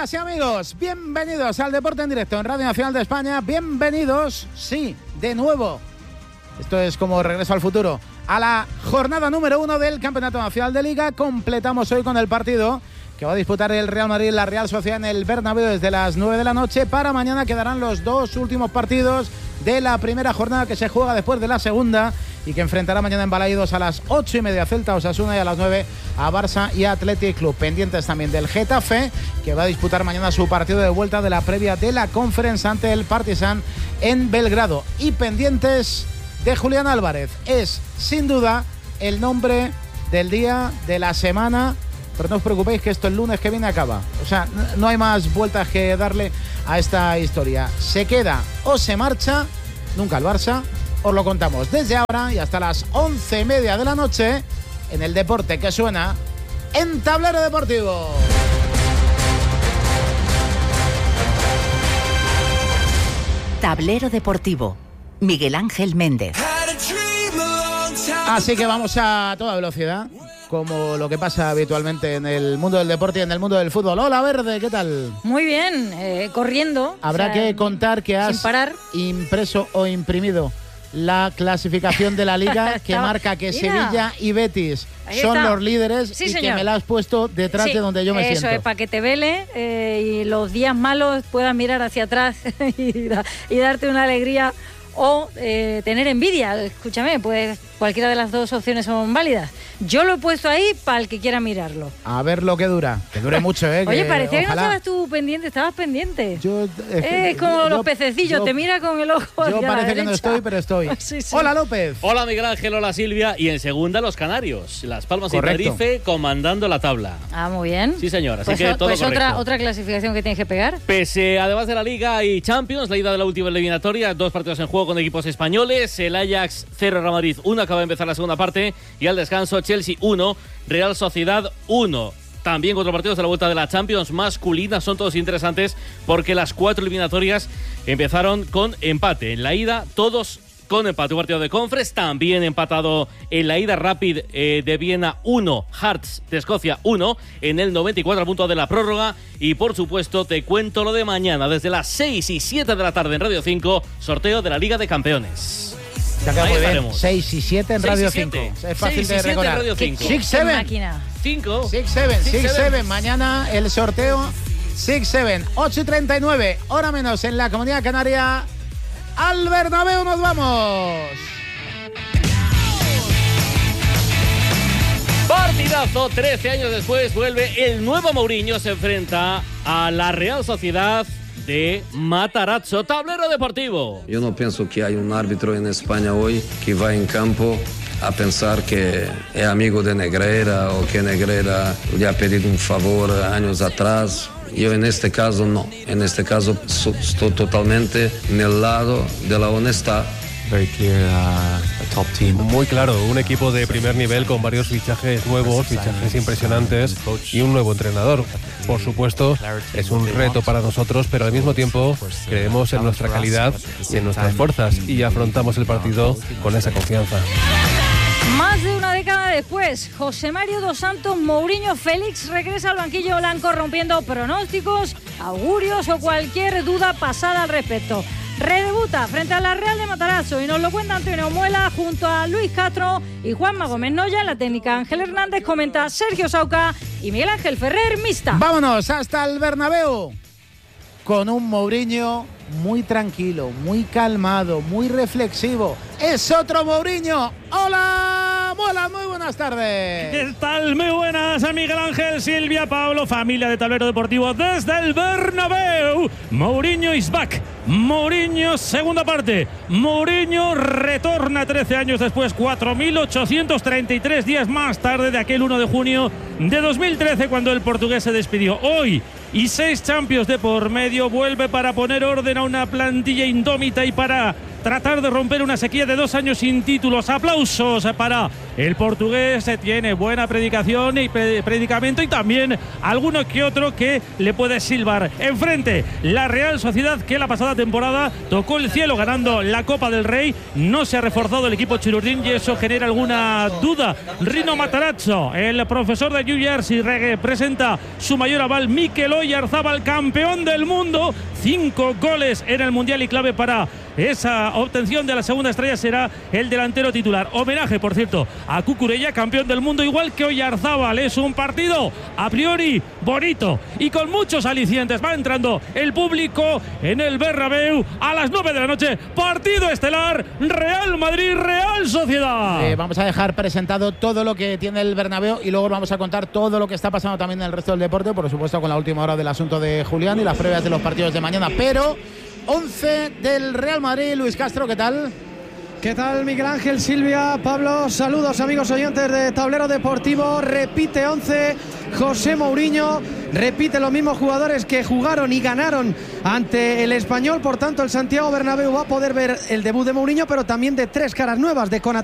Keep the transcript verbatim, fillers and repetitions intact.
Amigas y amigos, bienvenidos al Deporte en Directo en Radio Nacional de España. Bienvenidos, sí, de nuevo. Esto es como Regreso al Futuro. A la jornada número uno del Campeonato Nacional de Liga. Completamos hoy con el partido que va a disputar el Real Madrid y la Real Sociedad en el Bernabéu desde las nueve de la noche. Para mañana quedarán los dos últimos partidos de la primera jornada que se juega después de la segunda y que enfrentará mañana en Balaídos a las ocho y media Celta Osasuna y a las nueve a Barça y Athletic Club. Pendientes también del Getafe, que va a disputar mañana su partido de vuelta de la previa de la Conference ante el Partizan en Belgrado. Y pendientes de Julián Álvarez. Es, sin duda, el nombre del día, de la semana. Pero no os preocupéis que esto el lunes que viene acaba. O sea, no hay más vueltas que darle a esta historia. Se queda o se marcha, nunca el Barça. Os lo contamos desde ahora y hasta las once y media de la noche en el deporte que suena en Tablero Deportivo. Tablero Deportivo. Miguel Ángel Méndez. Así que vamos a toda velocidad, como lo que pasa habitualmente en el mundo del deporte y en el mundo del fútbol. Hola, Verde, ¿qué tal? Muy bien, eh, corriendo. Habrá o sea, que contar que has sin parar. impreso o imprimido la clasificación de la Liga que marca que Mira. Sevilla y Betis Ahí son está. los líderes sí, y señor. que me la has puesto detrás sí, de donde yo me eso siento. Eso es, para que te vele eh, y los días malos puedas mirar hacia atrás y, da, y darte una alegría o eh, tener envidia. Escúchame, pues cualquiera de las dos opciones son válidas. Yo lo he puesto ahí para el que quiera mirarlo. A ver lo que dura. Que dure mucho, ¿eh? Oye, que parecía ojalá. que no estabas tú pendiente, estabas pendiente. Yo, eh, es como yo, los pececillos, yo, te mira con el ojo. Yo parece que derecha. no estoy, pero estoy. Sí, sí. Hola, López. Hola, Miguel Ángel, hola, Silvia. Y en segunda, los Canarios. Las Palmas correcto. y Tenerife comandando la tabla. Ah, muy bien. Sí, señor. Así pues, que todo pues correcto. otra, otra clasificación que tienes que pegar. Pese, además de la Liga y Champions, la ida de la última eliminatoria, dos partidos en juego con equipos españoles. El Ajax cero, Real Madrid uno, acaba de empezar la segunda parte. Y al descanso, Chelsea uno, Real Sociedad uno. También cuatro partidos de la vuelta de la Champions masculina, son todos interesantes porque las cuatro eliminatorias empezaron con empate. En la ida, todos con empate. Un partido de Conference, también empatado en la ida. Rapid eh, de Viena uno, Hearts de Escocia uno, en el noventa y cuatro, punto de la prórroga. Y por supuesto, te cuento lo de mañana, desde las seis y siete de la tarde en Radio cinco, sorteo de la Liga de Campeones. Ya queda muy bien. seis y siete en Radio cinco. Es fácil de recordar. seis siete siete. cinco. seis siete, seis siete. Mañana el sorteo seis siete. ocho y treinta y nueve. Hora menos en la Comunidad Canaria. Al Bernabéu nos vamos. Partidazo, trece años después vuelve el nuevo Mourinho, se enfrenta a la Real Sociedad de Matarazzo. Tablero Deportivo. Yo no pienso que hay un árbitro en España hoy que va en campo a pensar que es amigo de Negreira o que Negreira le ha pedido un favor años atrás. Yo en este caso no, en este caso estoy totalmente en el lado de la honestidad. Very clear, uh, a top team. Muy claro, un equipo de primer nivel con varios fichajes nuevos, fichajes impresionantes y un nuevo entrenador. Por supuesto, es un reto para nosotros, pero al mismo tiempo creemos en nuestra calidad y en nuestras fuerzas y afrontamos el partido con esa confianza. Más de una década después, José Mario dos Santos, Mourinho Félix regresa al banquillo blanco rompiendo pronósticos, augurios o cualquier duda pasada al respecto. Redebuta frente a la Real de Matarazzo y nos lo cuenta Antonio Muela junto a Luis Castro y Juanma Gómez Noya. En la técnica Ángel Hernández, comenta Sergio Sauca y Miguel Ángel Ferrer, mixta. Vámonos hasta el Bernabéu con un Mourinho muy tranquilo, muy calmado, muy reflexivo. Es otro Mourinho. ¡Hola, Muela! Muy buenas tardes. ¿Qué tal? Muy buenas a Miguel Ángel, Silvia, Pablo, familia de Tablero Deportivo desde el Bernabéu. Mourinho is back. Mourinho, segunda parte. Mourinho retorna trece años después, cuatro mil ochocientos treinta y tres días más tarde de aquel uno de junio de dos mil trece, cuando el portugués se despidió. Hoy, y seis Champions de por medio, vuelve para poner orden a una plantilla indómita y para tratar de romper una sequía de dos años sin títulos. Aplausos para el portugués, tiene buena predicación y predicamento y también alguno que otro que le puede silbar. Enfrente, la Real Sociedad, que la pasada temporada tocó el cielo ganando la Copa del Rey. No se ha reforzado el equipo chirurdín y eso genera alguna duda. Rino Matarazzo, el profesor de New Jersey, presenta su mayor aval. Mikel Oyarzábal, campeón del mundo, cinco goles en el Mundial y clave para esa obtención de la segunda estrella será el delantero titular. Homenaje, por cierto, a Cucurella, campeón del mundo, igual que Oyarzábal. Es un partido a priori bonito y con muchos alicientes. Va entrando el público en el Bernabéu a las nueve de la noche. Partido estelar, Real Madrid, Real Sociedad. Eh, vamos a dejar presentado todo lo que tiene el Bernabéu y luego vamos a contar todo lo que está pasando también en el resto del deporte, por supuesto con la última hora del asunto de Julián y las previas de los partidos de mañana. Pero once del Real Madrid. Luis Castro, ¿qué tal? ¿Qué tal, Miguel Ángel, Silvia, Pablo? Saludos, amigos oyentes de Tablero Deportivo. Repite once José Mourinho, repite los mismos jugadores que jugaron y ganaron ante el Español. Por tanto, el Santiago Bernabéu va a poder ver el debut de Mourinho, pero también de tres caras nuevas, de Konaté,